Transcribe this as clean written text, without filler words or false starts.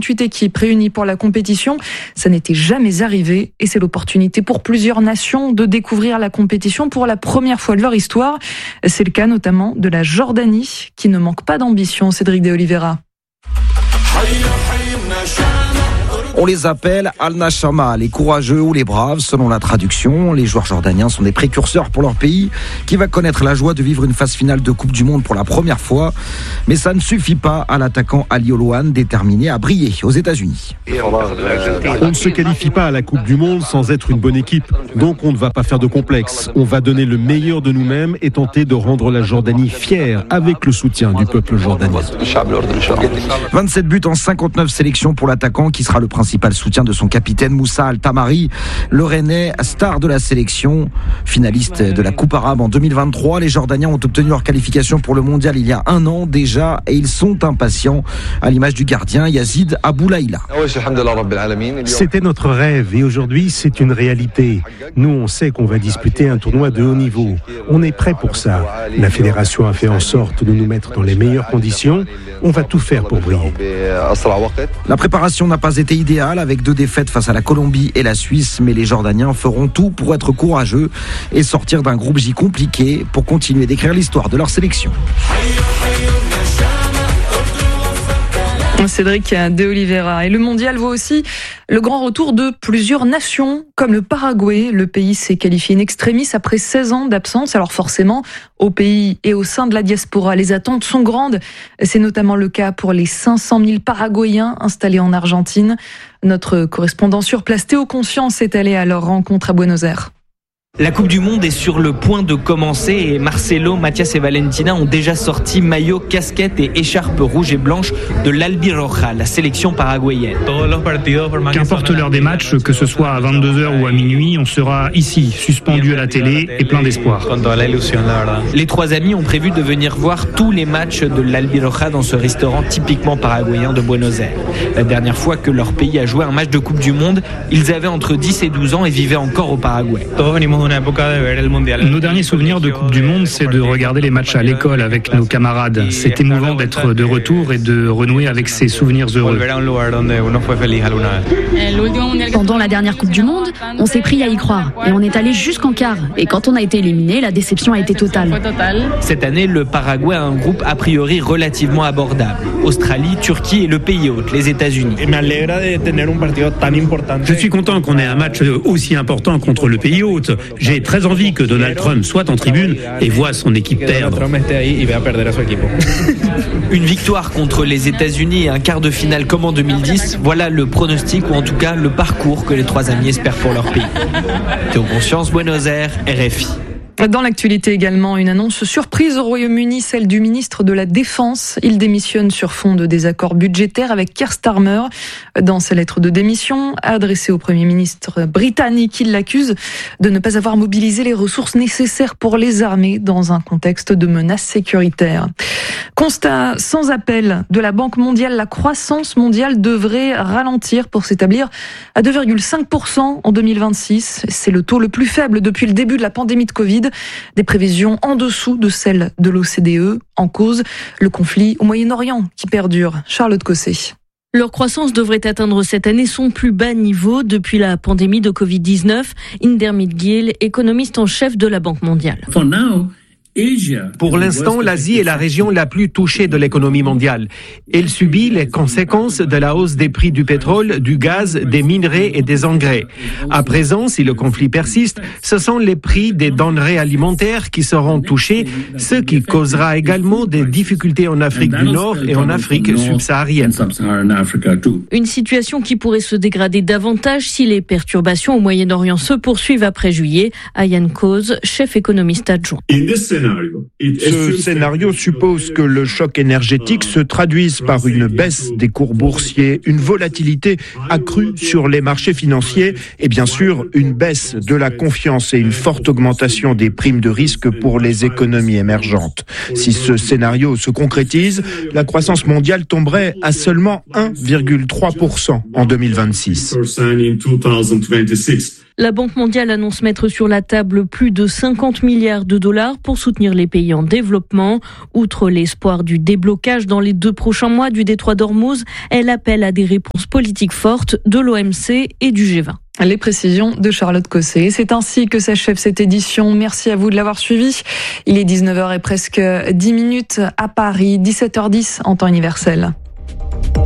28 équipes réunies pour la compétition. Ça n'était jamais arrivé et c'est l'opportunité pour plusieurs nations de découvrir la compétition pour la première fois de leur histoire. C'est le cas notamment de la Jordanie qui ne manque pas d'ambition. Cédric de Oliveira. On les appelle Al-Nashama, les courageux ou les braves, selon la traduction. Les joueurs jordaniens sont des précurseurs pour leur pays, qui va connaître la joie de vivre une phase finale de Coupe du Monde pour la première fois. Mais ça ne suffit pas à l'attaquant Ali Oloan, déterminé à briller aux États-Unis. On ne se qualifie pas à la Coupe du Monde sans être une bonne équipe. Donc on ne va pas faire de complexe. On va donner le meilleur de nous-mêmes et tenter de rendre la Jordanie fière avec le soutien du peuple jordanien. 27 buts en 59 sélections pour l'attaquant qui sera le principal soutien de son capitaine Moussa Al-Tamari, le Rennais, star de la sélection, finaliste de la Coupe arabe en 2023. Les Jordaniens ont obtenu leur qualification pour le mondial il y a 1 an déjà et ils sont impatients, à l'image du gardien Yazid Aboulaïla. C'était notre rêve et aujourd'hui c'est une réalité. Nous on sait qu'on va disputer un tournoi de haut niveau. On est prêt pour ça. La fédération a fait en sorte de nous mettre dans les meilleures conditions. On va tout faire pour briller. La préparation n'a pas été idéale avec 2 défaites face à la Colombie et la Suisse, mais les Jordaniens feront tout pour être courageux et sortir d'un groupe J compliqué pour continuer d'écrire l'histoire de leur sélection. Cédric de Oliveira. Et le mondial voit aussi le grand retour de plusieurs nations, comme le Paraguay. Le pays s'est qualifié in extremis après 16 ans d'absence. Alors forcément, au pays et au sein de la diaspora, les attentes sont grandes. C'est notamment le cas pour les 500 000 Paraguayens installés en Argentine. Notre correspondant sur place, Théo Conscience, est allé à leur rencontre à Buenos Aires. La Coupe du Monde est sur le point de commencer et Marcelo, Mathias et Valentina ont déjà sorti maillot, casquette et écharpe rouge et blanche de l'Albiroja, la sélection paraguayenne. Qu'importe l'heure des matchs, que ce soit à 22h ou à minuit, on sera ici, suspendu à la télé et plein d'espoir. Les 3 amis ont prévu de venir voir tous les matchs de l'Albiroja dans ce restaurant typiquement paraguayen de Buenos Aires. La dernière fois que leur pays a joué un match de Coupe du Monde, ils avaient entre 10 et 12 ans et vivaient encore au Paraguay. Nos derniers souvenirs de Coupe du Monde, c'est de regarder les matchs à l'école avec nos camarades. C'est émouvant d'être de retour et de renouer avec ces souvenirs heureux. Pendant la dernière Coupe du Monde, on s'est pris à y croire et on est allé jusqu'en quart. Et quand on a été éliminé, la déception a été totale. Cette année, le Paraguay a un groupe a priori relativement abordable. Australie, Turquie et le pays hôte, les États-Unis. Je suis content qu'on ait un match aussi important contre le pays hôte. J'ai très envie que Donald Trump soit en tribune et voit son équipe perdre. Une victoire contre les États-Unis et un quart de finale comme en 2010, voilà le pronostic ou en tout cas le parcours que les 3 amis espèrent pour leur pays. Théo Conscience, Buenos Aires, RFI. Dans l'actualité également, une annonce surprise au Royaume-Uni, celle du ministre de la Défense. Il démissionne sur fond de désaccords budgétaires avec Keir Starmer. Dans sa lettre de démission adressée au Premier ministre britannique, il l'accuse de ne pas avoir mobilisé les ressources nécessaires pour les armées dans un contexte de menace sécuritaire. Constat sans appel de la Banque mondiale, la croissance mondiale devrait ralentir pour s'établir à 2,5% en 2026. C'est le taux le plus faible depuis le début de la pandémie de Covid. Des prévisions en dessous de celles de l'OCDE. En cause, le conflit au Moyen-Orient qui perdure. Charlotte Cosset. Leur croissance devrait atteindre cette année son plus bas niveau depuis la pandémie de Covid-19. Indermit Gill, économiste en chef de la Banque mondiale. Pour l'instant, l'Asie est la région la plus touchée de l'économie mondiale. Elle subit les conséquences de la hausse des prix du pétrole, du gaz, des minerais et des engrais. À présent, si le conflit persiste, ce sont les prix des denrées alimentaires qui seront touchés, ce qui causera également des difficultés en Afrique du Nord et en Afrique subsaharienne. Une situation qui pourrait se dégrader davantage si les perturbations au Moyen-Orient se poursuivent après juillet. Ayan Koz, chef économiste adjoint. Ce scénario suppose que le choc énergétique se traduise par une baisse des cours boursiers, une volatilité accrue sur les marchés financiers et bien sûr une baisse de la confiance et une forte augmentation des primes de risque pour les économies émergentes. Si ce scénario se concrétise, la croissance mondiale tomberait à seulement 1,3% en 2026. La Banque mondiale annonce mettre sur la table plus de 50 milliards de dollars pour soutenir les pays en développement. Outre l'espoir du déblocage dans les 2 prochains mois du détroit d'Ormuz, elle appelle à des réponses politiques fortes de l'OMC et du G20. Les précisions de Charlotte Cosset. C'est ainsi que s'achève cette édition. Merci à vous de l'avoir suivi. Il est 19h et presque 10 minutes à Paris, 17h10 en temps universel.